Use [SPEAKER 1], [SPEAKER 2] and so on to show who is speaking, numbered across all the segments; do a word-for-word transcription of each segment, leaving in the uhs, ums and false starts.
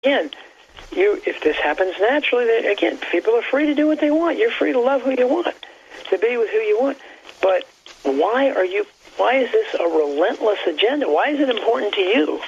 [SPEAKER 1] again, you if this happens naturally, then again, people are free to do what they want. You're free to love who you want, to be with who you want. But why are you? Why is this a relentless agenda? Why is it important to you,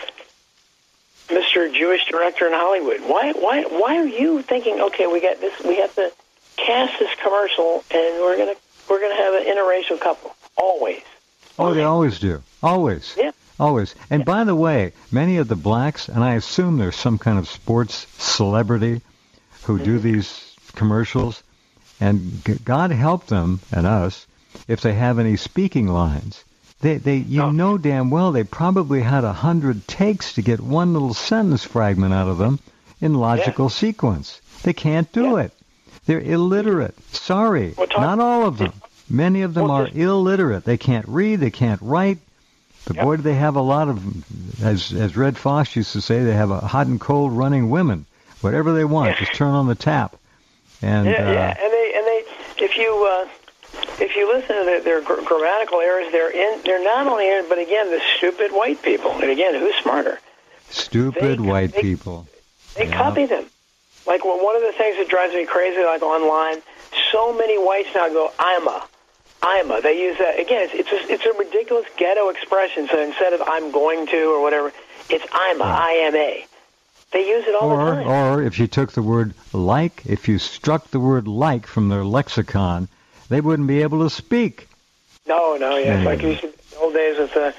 [SPEAKER 1] Mister Jewish director in Hollywood? Why? Why? Why are you thinking? Okay, we got this. We have to cast this commercial, and we're gonna we're gonna have an interracial couple. Always.
[SPEAKER 2] Oh,
[SPEAKER 1] Why?
[SPEAKER 2] they always do. Always.
[SPEAKER 1] Yeah.
[SPEAKER 2] Always. And
[SPEAKER 1] yeah.
[SPEAKER 2] by the way, many of the blacks, and I assume there's some kind of sports celebrity who mm-hmm. do these commercials, and g- God help them and us if they have any speaking lines. They, they, you
[SPEAKER 1] oh.
[SPEAKER 2] know damn well they probably had a hundred takes to get one little sentence fragment out of them in logical yeah. sequence. They can't do
[SPEAKER 1] yeah.
[SPEAKER 2] it. They're illiterate. Sorry,
[SPEAKER 1] well, talk,
[SPEAKER 2] not all of them. Many of them
[SPEAKER 1] well,
[SPEAKER 2] are
[SPEAKER 1] just,
[SPEAKER 2] illiterate. They can't read. They can't write. But
[SPEAKER 1] yep.
[SPEAKER 2] boy, do they have a lot of, as as Red Fox used to say, they have a hot and cold running women. Whatever they want, just turn on the tap. And
[SPEAKER 1] yeah,
[SPEAKER 2] uh,
[SPEAKER 1] yeah, and they and they if you uh, if you listen to their, their gr- grammatical errors, they're in. They're not only in, but again, the stupid white people. And again, who's smarter?
[SPEAKER 2] Stupid
[SPEAKER 1] they,
[SPEAKER 2] white
[SPEAKER 1] they,
[SPEAKER 2] people.
[SPEAKER 1] They
[SPEAKER 2] yeah.
[SPEAKER 1] copy them. Like well, one of the things that drives me crazy, like online, so many whites now go, "I'm a." I'm a. They use that again. It's it's a, it's a ridiculous ghetto expression. So instead of "I'm going to" or whatever, it's "I'm a." I am a. They use it all
[SPEAKER 2] or,
[SPEAKER 1] the time.
[SPEAKER 2] Or if you took the word "like," if you struck the word "like" from their lexicon, they wouldn't be able to speak.
[SPEAKER 1] No, no, yes,
[SPEAKER 2] anyway.
[SPEAKER 1] Like you used to, the old days with uh,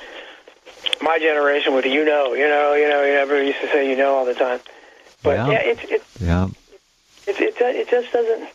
[SPEAKER 1] my generation with the you know, you know, you know, everybody used to say you know all the time. But
[SPEAKER 2] yeah,
[SPEAKER 1] yeah it's it's
[SPEAKER 2] yeah.
[SPEAKER 1] it it it just doesn't.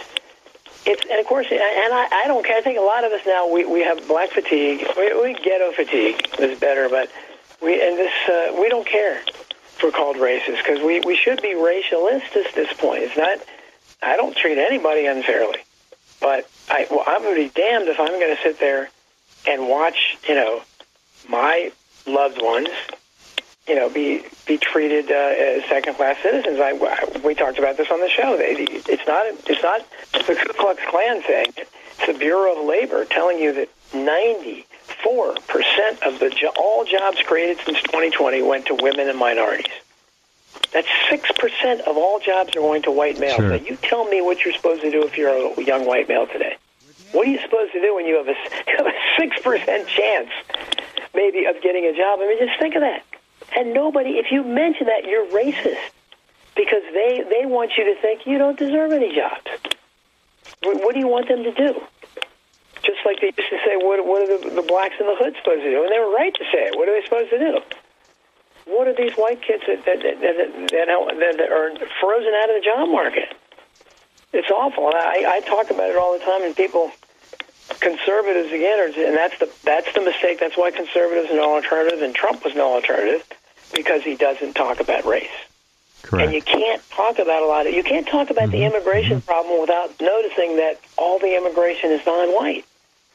[SPEAKER 1] It's, and of course, and I, I don't care. I think a lot of us now, we, we have black fatigue. We, we ghetto fatigue is better, but we and this uh, we don't care if we're called racist because we, we should be racialist at this point. It's not. I don't treat anybody unfairly, but I well, I'm going to be damned if I'm going to sit there and watch you know my loved ones you know be be treated uh, as second class citizens. I, we talked about this on the show. They, it's not it's not the Ku Klux Klan saying it. It's the Bureau of Labor telling you that ninety-four percent of the jo- all jobs created since twenty twenty went to women and minorities. That's six percent of all jobs are going to white males.
[SPEAKER 2] Sure.
[SPEAKER 1] Now, you tell me what you're supposed to do if you're a young white male today. What are you supposed to do when you have a, you have a six percent chance maybe of getting a job? I mean, just think of that. And nobody, if you mention that, you're racist because they, they want you to think you don't deserve any jobs. What, what do you want them to do? Just like they used to say, what, what are the, the blacks in the hood supposed to do? And they were right to say it. What are they supposed to do? What are these white kids that, that, that, that, that, that are frozen out of the job market? It's awful. And I, I talk about it all the time, and people, conservatives again, are, and that's the that's the mistake. That's why conservatives are no alternative, and Trump was no alternative, because he doesn't talk about race.
[SPEAKER 2] Correct.
[SPEAKER 1] And you can't talk about a lot of you can't talk about mm-hmm. the immigration mm-hmm. problem without noticing that all the immigration is non-white.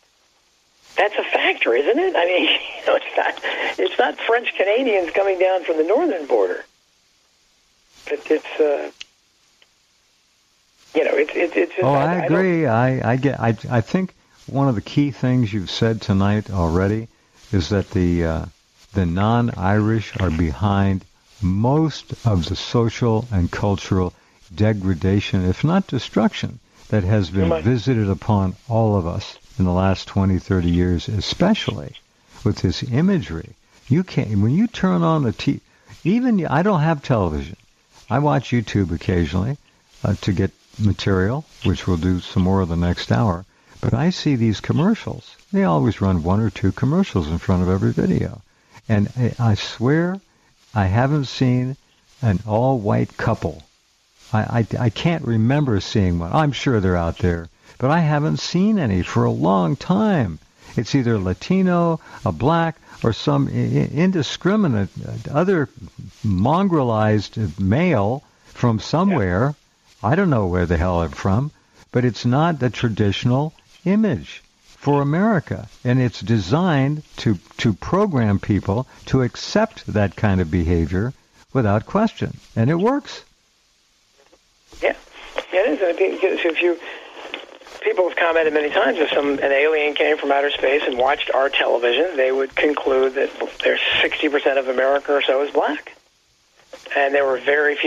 [SPEAKER 1] That's a factor, isn't it? I mean, you know, it's not it's not French Canadians coming down from the northern border. It, it's uh, you know, it's it's it's.
[SPEAKER 2] Oh, I,
[SPEAKER 1] I
[SPEAKER 2] agree. I, I get. I I think one of the key things you've said tonight already is that the uh, the non-Irish are behind most of the social and cultural degradation, if not destruction, that has been visited upon all of us in the last twenty, thirty years, especially with this imagery. You can't, when you turn on the T V, even, I don't have television. I watch YouTube occasionally uh, to get material, which we'll do some more of the next hour. But I see these commercials. They always run one or two commercials in front of every video. And I, I swear I haven't seen an all-white couple. I, I, I can't remember seeing one. I'm sure they're out there. But I haven't seen any for a long time. It's either Latino, a black, or some indiscriminate other mongrelized male from somewhere. I don't know where the hell I'm from. But it's not the traditional image for America. And it's designed to, to program people to accept that kind of behavior without question. And it works.
[SPEAKER 1] Yeah, it is. If you... People have commented many times if some an alien came from outer space and watched our television, they would conclude that there's sixty percent of America or so is black. and there were very few